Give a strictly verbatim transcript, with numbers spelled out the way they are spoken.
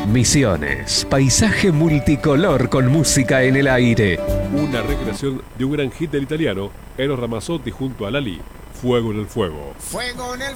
Misiones, paisaje multicolor con música en el aire. Una recreación de un gran hit del italiano, Eros Ramazzotti junto a Lali, Fuego en el Fuego. Fuego en el